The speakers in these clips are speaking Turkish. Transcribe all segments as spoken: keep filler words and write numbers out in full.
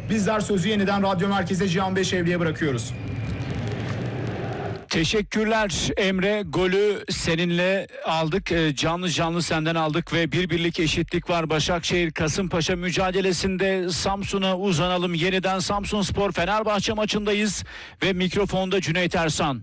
Bizler sözü yeniden Radyo Merkez'e Cihan Beşevli'ye bırakıyoruz. Teşekkürler Emre. Golü seninle aldık. Canlı canlı senden aldık ve bir birlik eşitlik var. Başakşehir Kasımpaşa mücadelesinde Samsun'a uzanalım. Yeniden Samsunspor Fenerbahçe maçındayız ve mikrofonda Cüneyt Ersan.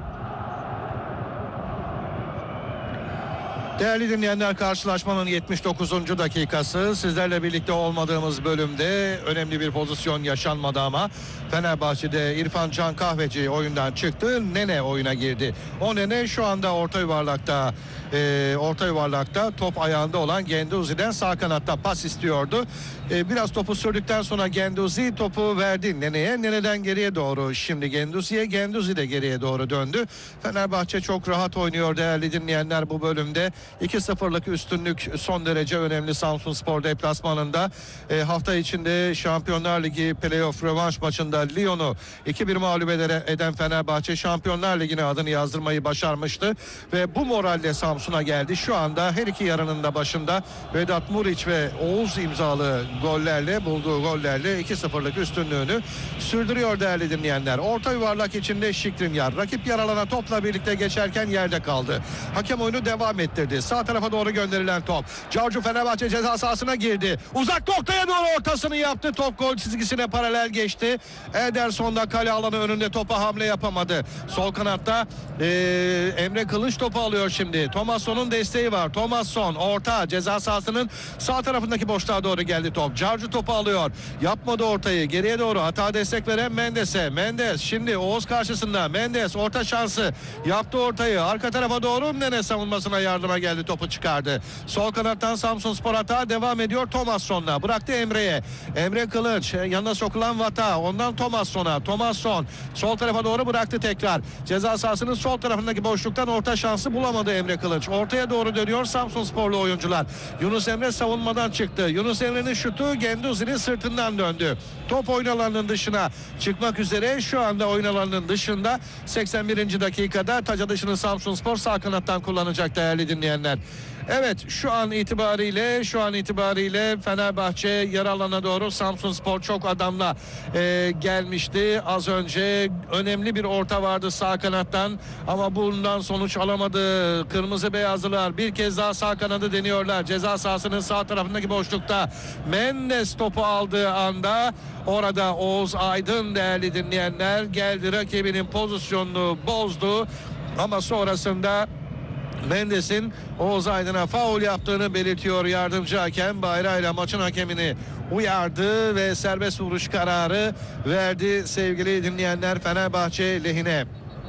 Değerli dinleyenler, karşılaşmanın yetmiş dokuzuncu dakikası. Sizlerle birlikte olmadığımız bölümde önemli bir pozisyon yaşanmadı ama Fenerbahçe'de İrfan Can Kahveci oyundan çıktı. Nene oyuna girdi. O Nene şu anda orta yuvarlakta e, orta yuvarlakta top ayağında olan Genduzi'den sağ kanatta pas istiyordu. E, biraz topu sürdükten sonra Genduzi topu verdi Nene'ye. Nene'den geriye doğru şimdi Genduzi'ye. Genduzi de geriye doğru döndü. Fenerbahçe çok rahat oynuyor değerli dinleyenler bu bölümde. iki sıfırlık üstünlük son derece önemli Samsunspor deplasmanında. E, hafta içinde Şampiyonlar Ligi playoff rövanş maçında Lyon'u iki bir mağlup eden Fenerbahçe Şampiyonlar Ligi'ne adını yazdırmayı başarmıştı ve bu moralle Samsun'a geldi. Şu anda her iki yarının da başında Vedat Muriç ve Oğuz imzalı gollerle bulduğu gollerle iki sıfırlık üstünlüğünü sürdürüyor değerli dinleyenler. Orta yuvarlak içinde Şikrinyar rakip yaralana topla birlikte geçerken yerde kaldı. Hakem oyunu devam ettirdi. Sağ tarafa doğru gönderilen top. Carcu Fenerbahçe ceza sahasına girdi. Uzak noktaya doğru ortasını yaptı. Top gol çizgisine paralel geçti. Ederson da kale alanı önünde topa hamle yapamadı. Sol kanatta ee, Emre Kılıç topu alıyor şimdi. Thomasson'un desteği var. Thomasson orta ceza sahasının sağ tarafındaki boşluğa doğru geldi top. Carcu topu alıyor. Yapmadı ortayı. Geriye doğru hata destek veren Mendes'e. Mendes şimdi Oğuz karşısında. Mendes orta şansı. Yaptı ortayı. Arka tarafa doğru Nene savunmasına yardıma geldi. Topu çıkardı. Sol kanattan Samsunspor hata devam ediyor Thomasson'la. Bıraktı Emre'ye. Emre Kılıç yanına sokulan Vata. Ondan Thomasson'a. Thomasson sol tarafa doğru bıraktı tekrar. Ceza sahasının sol tarafındaki boşluktan orta şansı bulamadı Emre Kılıç. Ortaya doğru dönüyor Samsunsporlu oyuncular. Yunus Emre savunmadan çıktı. Yunus Emre'nin şutu Genduzi'nin sırtından döndü. Top oyun alanının dışına çıkmak üzere. Şu anda oyun alanının dışında seksen birinci dakikada taç atışını Samsunspor sağ kanattan kullanacak değerli dinleyenler. Evet, şu an itibariyle şu an itibariyle Fenerbahçe yarı alana doğru Samsunspor çok adamla e, gelmişti. Az önce önemli bir orta vardı sağ kanattan ama bundan sonuç alamadı. Kırmızı beyazlılar bir kez daha sağ kanadı deniyorlar. Ceza sahasının sağ tarafındaki boşlukta Mendes topu aldığı anda orada Oğuz Aydın değerli dinleyenler geldi, rakibinin pozisyonunu bozdu ama sonrasında Mendes'in Oğuz Aydın'a faul yaptığını belirtiyor yardımcı hakem. Bayrağıyla maçın hakemini uyardı ve serbest vuruş kararı verdi sevgili dinleyenler Fenerbahçe lehine.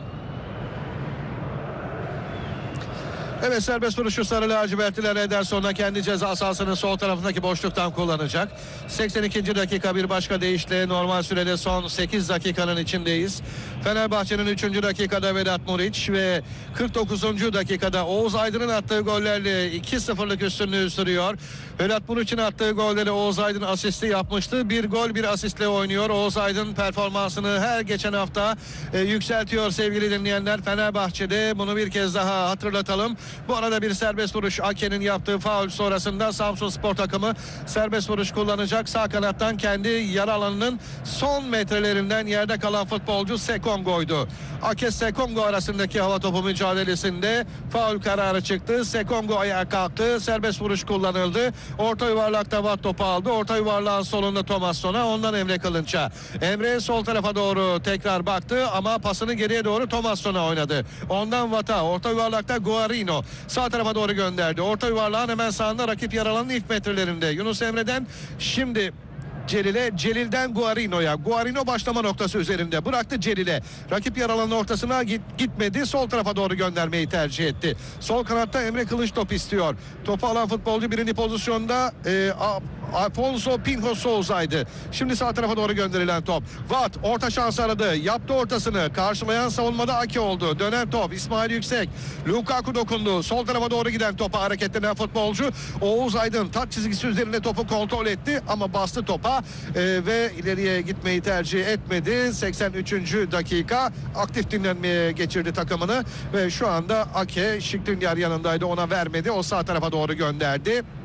Evet, serbest vuruşu sarı lacivertliler Ederson'la kendi ceza sahasının sol tarafındaki boşluktan kullanacak. seksen ikinci dakika bir başka deyişle normal sürede son sekiz dakikanın içindeyiz. Fenerbahçe'nin üçüncü dakikada Vedat Muriç ve kırk dokuzuncu dakikada Oğuz Aydın'ın attığı gollerle iki sıfırlık üstünlüğü sürüyor. Vedat Muriç'in attığı golleri Oğuz Aydın asisti yapmıştı. Bir gol bir asistle oynuyor. Oğuz Aydın performansını her geçen hafta e, yükseltiyor sevgili dinleyenler. Fenerbahçe'de bunu bir kez daha hatırlatalım. Bu arada bir serbest vuruş, Ake'nin yaptığı faul sonrasında Samsunspor takımı serbest vuruş kullanacak. Sağ kanattan kendi yarı alanının son metrelerinden yerde kalan futbolcu Sekongo'ydu. Ake Sekongo arasındaki hava topu mücadelesinde faul kararı çıktı. Sekongo ayağa kalktı. Serbest vuruş kullanıldı. Orta yuvarlakta Vat topu aldı. Orta yuvarlağın solunda Thomasson'a, ondan Emre Kılınç'a. Emre sol tarafa doğru tekrar baktı ama pasını geriye doğru Thomasson'a oynadı. Ondan Vat'a. Orta yuvarlakta Guarino sağ tarafa doğru gönderdi. Orta yuvarlağın hemen sağında rakip yaralanın ilk metrelerinde. Yunus Emre'den şimdi Celil'e, Celil'den Guarino'ya. Guarino başlama noktası üzerinde. Bıraktı Celil'e. Rakip yaralanın ortasına git, gitmedi. Sol tarafa doğru göndermeyi tercih etti. Sol kanatta Emre Kılıç top istiyor. Topu alan futbolcu birinci pozisyonda e, Afonso Pinho Souza'ydı. Şimdi sağ tarafa doğru gönderilen top. Vat orta şans aradı. Yaptı ortasını. Karşılayan savunmada Ake oldu. Dönen top İsmail Yüksek. Lukaku dokundu. Sol tarafa doğru giden topa hareketlenen futbolcu Oğuz Aydın taç çizgisi üzerinde topu kontrol etti ama bastı topa e, ve ileriye gitmeyi tercih etmedi. seksen üçüncü dakika aktif dinlenmeye geçirdi takımını ve şu anda Ake Şikrinyar yanındaydı, ona vermedi. O sağ tarafa doğru gönderdi.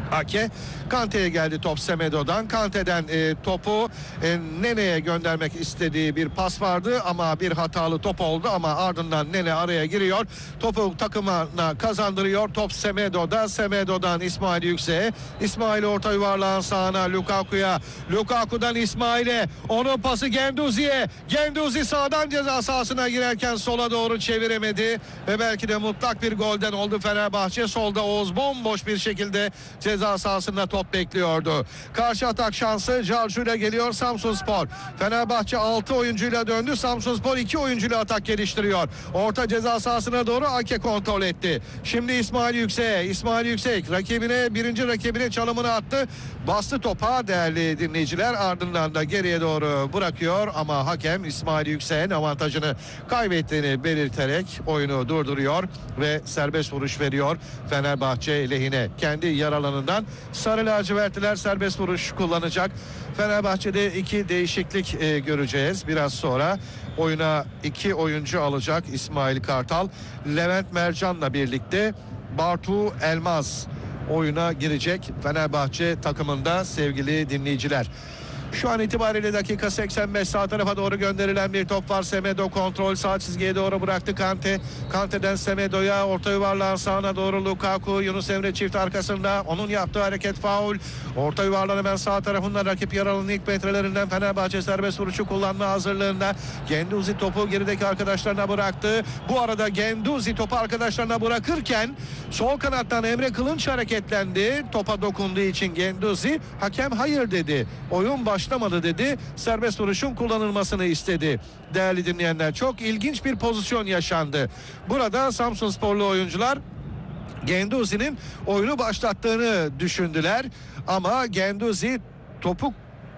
Ake. Kante'ye geldi top Semedo'dan. Kante'den e, topu e, Nene'ye göndermek istediği bir pas vardı ama bir hatalı top oldu ama ardından Nene araya giriyor. Topu takımına kazandırıyor. Top Semedo'da. Semedo'dan İsmail Yüksek'e. İsmail orta yuvarlağın sağına Lukaku'ya. Lukaku'dan İsmail'e. Onun pası Genduzi'ye. Genduzi sağdan ceza sahasına girerken sola doğru çeviremedi ve belki de mutlak bir golden oldu Fenerbahçe. Solda Oğuz bomboş bir şekilde ceza sahasında top bekliyordu. Karşı atak şansı Carcu'yla geliyor Samsunspor. Fenerbahçe altı oyuncuyla döndü. Samsunspor iki oyuncuyla atak geliştiriyor. Orta ceza sahasına doğru Ake kontrol etti. Şimdi İsmail Yüksek. İsmail Yüksek rakibine, birinci rakibine çalımını attı. Bastı topa değerli dinleyiciler. Ardından da geriye doğru bırakıyor ama hakem İsmail Yüksek'in avantajını kaybettiğini belirterek oyunu durduruyor ve serbest vuruş veriyor Fenerbahçe lehine. Kendi yer alanından sarı lacivertliler serbest vuruş kullanacak. Fenerbahçe'de iki değişiklik e, göreceğiz. Biraz sonra oyuna iki oyuncu alacak İsmail Kartal. Levent Mercan'la birlikte Bartu Elmaz oyuna girecek Fenerbahçe takımında sevgili dinleyiciler. Şu an itibariyle dakika seksen beş, sağ tarafa doğru gönderilen bir top var. Semedo kontrol, sağ çizgiye doğru bıraktı Kante. Kante'den Semedo'ya, orta yuvarlağın sağına doğru Lukaku, Yunus Emre çift arkasında. Onun yaptığı hareket faul. Orta yuvarlağın hemen sağ tarafında rakip yaralının ilk metrelerinden Fenerbahçe serbest vuruşu kullanma hazırlığında. Genduzi topu gerideki arkadaşlarına bıraktı. Bu arada Genduzi topu arkadaşlarına bırakırken sol kanattan Emre Kılınç hareketlendi. Topa dokunduğu için Genduzi, hakem hayır dedi. Oyun başlamadı dedi. Serbest vuruşun kullanılmasını istedi. Değerli dinleyenler, çok ilginç bir pozisyon yaşandı. Burada Samsunsporlu oyuncular Genduzi'nin oyunu başlattığını düşündüler ama Genduzi topu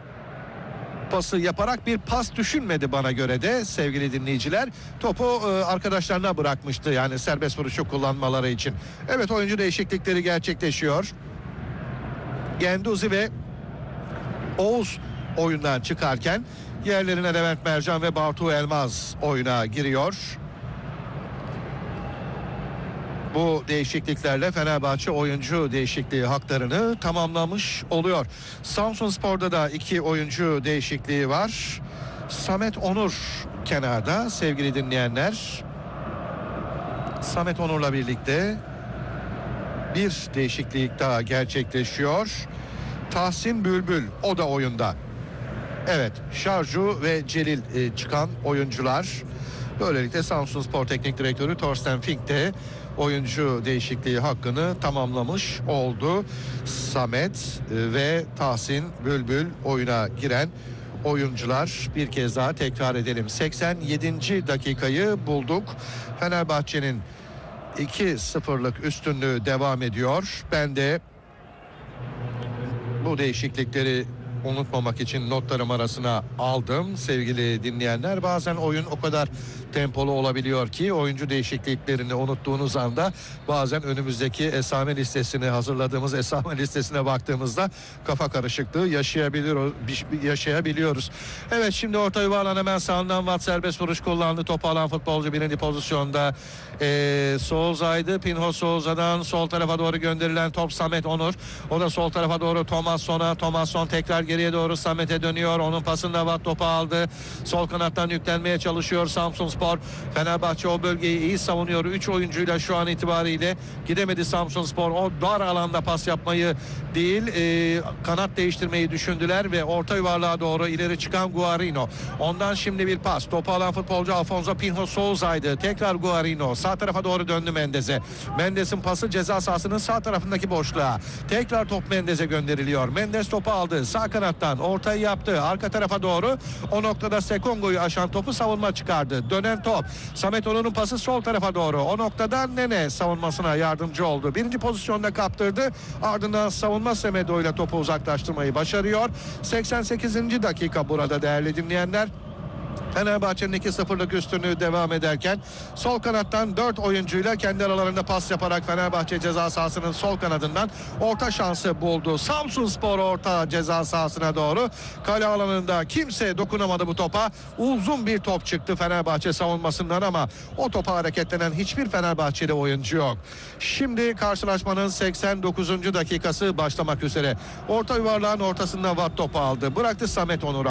pası yaparak bir pas düşünmedi bana göre de sevgili dinleyiciler. Topu e, arkadaşlarına bırakmıştı, yani serbest vuruşu kullanmaları için. Evet, oyuncu değişiklikleri gerçekleşiyor. Genduzi ve Oğuz oyundan çıkarken yerlerine Levent Mercan ve Bartu Elmaz oyuna giriyor. Bu değişikliklerle Fenerbahçe oyuncu değişikliği haklarını tamamlamış oluyor. Samsunspor'da da iki oyuncu değişikliği var. Samet Onur kenarda sevgili dinleyenler. Samet Onur'la birlikte bir değişiklik daha gerçekleşiyor. Tahsin Bülbül o da oyunda. Evet, Şarju ve Celil e, çıkan oyuncular. Böylelikle Samsunspor Teknik Direktörü Thorsten Fink de oyuncu değişikliği hakkını tamamlamış oldu. Samet e, ve Tahsin Bülbül oyuna giren oyuncular. Bir kez daha tekrar edelim. seksen yedinci dakikayı bulduk. Fenerbahçe'nin iki sıfırlık üstünlüğü devam ediyor. Ben de bu değişiklikleri unutmamak için notlarım arasına aldım sevgili dinleyenler. Bazen oyun o kadar tempolu olabiliyor ki oyuncu değişikliklerini unuttuğunuz anda bazen önümüzdeki esame listesini, hazırladığımız esame listesine baktığımızda kafa karışıklığı yaşayabiliyor, yaşayabiliyoruz. Evet, şimdi orta yuvarlan hemen sağından Watt serbest vuruş kullandı. Topu alan futbolcu birinci pozisyonda. Ee, Souza'ydı. Pinho Souza'dan sol tarafa doğru gönderilen top Samet Onur. O da sol tarafa doğru Thomasson'a. Thomasson tekrar geriye doğru Samet'e dönüyor. Onun pasında Watt topu aldı. Sol kanattan yüklenmeye çalışıyor Samsunspor. Fenerbahçe o bölgeyi iyi savunuyor. üç oyuncuyla şu an itibariyle gidemedi Samsunspor. O dar alanda pas yapmayı değil, e, kanat değiştirmeyi düşündüler ve orta yuvarlığa doğru ileri çıkan Guarino. Ondan şimdi bir pas. Topu alan futbolcu Alfonso Pinho Souza'ydı. Tekrar Guarino. Sağ tarafa doğru döndü Mendes'e. Mendes'in pası ceza sahasının sağ tarafındaki boşluğa. Tekrar top Mendes'e gönderiliyor. Mendes topu aldı. Sağ kanattan ortayı yaptı. Arka tarafa doğru. O noktada Sekongo'yu aşan topu savunma çıkardı. Dönen top. Samet Onur'un pası sol tarafa doğru. O noktada Nene savunmasına yardımcı oldu. Birinci pozisyonda kaptırdı. Ardından savunma Semedo ile topu uzaklaştırmayı başarıyor. seksen sekizinci dakika burada değerli dinleyenler. Fenerbahçe'nin iki sıfırlık üstünlüğü devam ederken sol kanattan dört oyuncuyla kendi aralarında pas yaparak Fenerbahçe ceza sahasının sol kanadından orta şansı buldu. Samsunspor orta ceza sahasına doğru. Kale alanında kimse dokunamadı bu topa. Uzun bir top çıktı Fenerbahçe savunmasından ama o topa hareketlenen hiçbir Fenerbahçeli oyuncu yok. Şimdi karşılaşmanın seksen dokuzuncu dakikası başlamak üzere. Orta yuvarlağın ortasında Watt topu aldı. Bıraktı Samet Onur'a.